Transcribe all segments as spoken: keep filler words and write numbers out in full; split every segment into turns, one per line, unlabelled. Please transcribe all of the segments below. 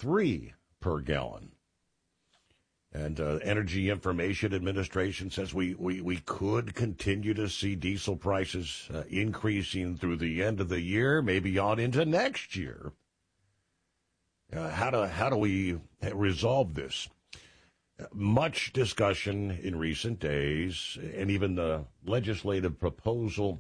three per gallon. And uh, Energy Information Administration says we, we, we could continue to see diesel prices uh, increasing through the end of the year, maybe on into next year. Uh, how do how do we resolve this? Uh, much discussion in recent days, and even the legislative proposal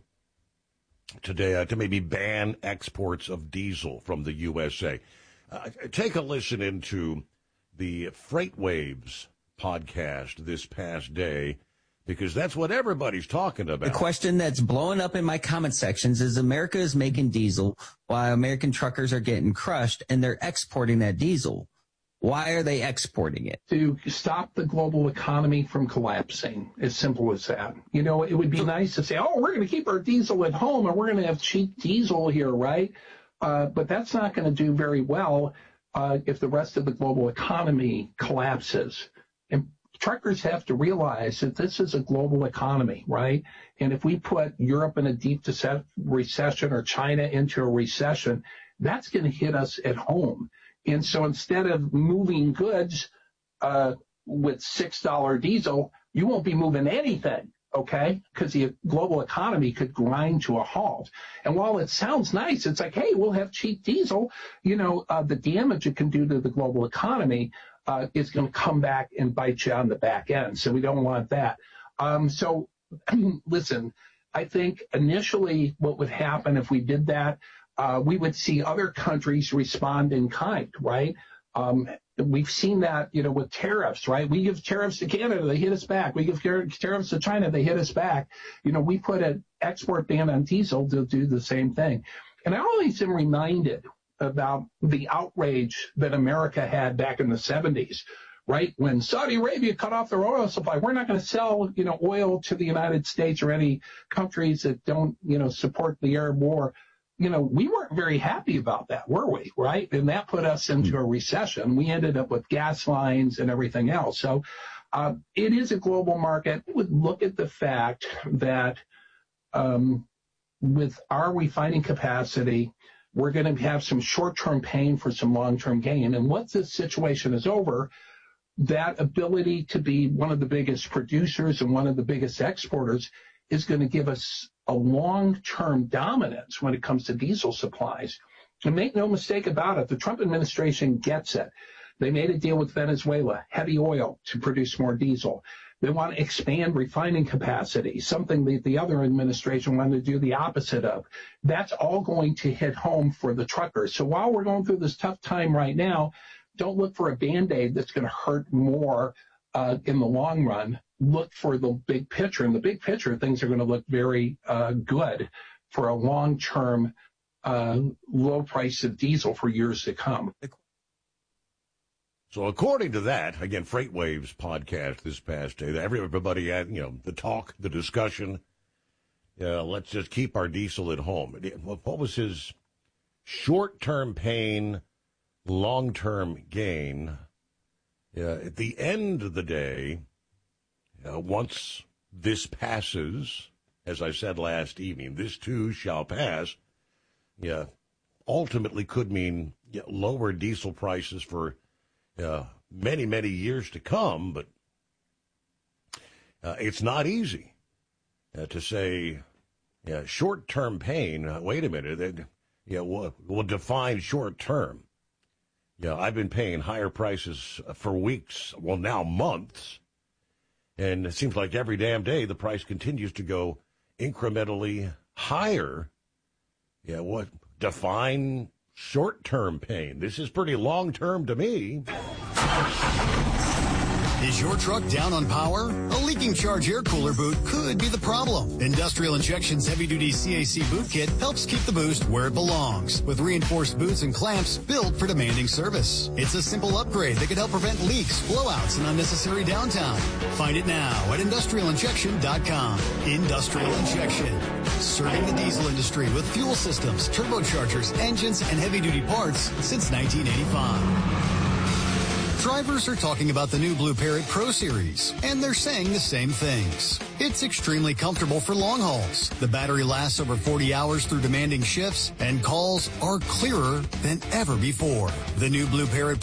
today uh, to maybe ban exports of diesel from the U S A. Uh, take a listen into the FreightWaves podcast this past day, because that's what everybody's talking about.
The question that's blowing up in my comment sections is America is making diesel while American truckers are getting crushed, and they're exporting that diesel. Why are they exporting it?
To stop the global economy from collapsing. As simple as that. You know, it would be nice to say, oh, we're going to keep our diesel at home and we're going to have cheap diesel here, right? Uh, but that's not going to do very well uh, if the rest of the global economy collapses. And truckers have to realize that this is a global economy, right? And if we put Europe in a deep recession or China into a recession, that's going to hit us at home. And so instead of moving goods uh, with six dollars diesel, you won't be moving anything, okay? Because the global economy could grind to a halt. And while it sounds nice, it's like, hey, we'll have cheap diesel. You know, uh, the damage it can do to the global economy uh, is going to come back and bite you on the back end. So we don't want that. Um, so listen, I think initially what would happen if we did that, Uh, we would see other countries respond in kind, right? Um, we've seen that, you know, with tariffs, right? We give tariffs to Canada, they hit us back. We give tariffs to China, they hit us back. You know, we put an export ban on diesel to do the same thing. And I always am reminded about the outrage that America had back in the seventies, right? When Saudi Arabia cut off their oil supply, we're not going to sell, you know, oil to the United States or any countries that don't, you know, support the Arab war. You know, we weren't very happy about that, were we, right? And that put us into a recession. We ended up with gas lines and everything else. So uh, it is a global market. We would look at the fact that um, with our refining capacity, we're going to have some short-term pain for some long-term gain. And once this situation is over, that ability to be one of the biggest producers and one of the biggest exporters is going to give us a long-term dominance when it comes to diesel supplies. And make no mistake about it, the Trump administration gets it. They made a deal with Venezuela, heavy oil, to produce more diesel. They want to expand refining capacity, something that the other administration wanted to do the opposite of. That's all going to hit home for the truckers. So while we're going through this tough time right now, don't look for a Band-Aid that's going to hurt more uh, in the long run. Look for the big picture. And the big picture, things are going to look very uh, good for a long-term uh, low price of diesel for years to come.
So according to that, again, FreightWaves podcast this past day, everybody had, you know, the talk, the discussion, uh, let's just keep our diesel at home. What was his short-term pain, long-term gain? Uh, at the end of the day, uh, once this passes, as I said last evening, this too shall pass, yeah, ultimately could mean yeah, lower diesel prices for uh, many, many years to come, but uh, it's not easy uh, to say yeah, short-term pain. Uh, wait a minute, that, yeah, we'll, we'll define short-term. Yeah, I've been paying higher prices for weeks, well, now months, and it seems like every damn day the price continues to go incrementally higher. Yeah, what define short-term pain? This is pretty long-term to me.
Is your truck down on power? A leaking charge air cooler boot could be the problem. Industrial Injection's heavy-duty C A C boot kit helps keep the boost where it belongs, with reinforced boots and clamps built for demanding service. It's a simple upgrade that could help prevent leaks, blowouts, and unnecessary downtime. Find it now at industrial injection dot com. Industrial Injection, serving the diesel industry with fuel systems, turbochargers, engines, and heavy-duty parts since nineteen eighty-five. Drivers are talking about the new Blue Parrot Pro Series, and they're saying the same things. It's extremely comfortable for long hauls. The battery lasts over forty hours through demanding shifts, and calls are clearer than ever before. The new Blue Parrot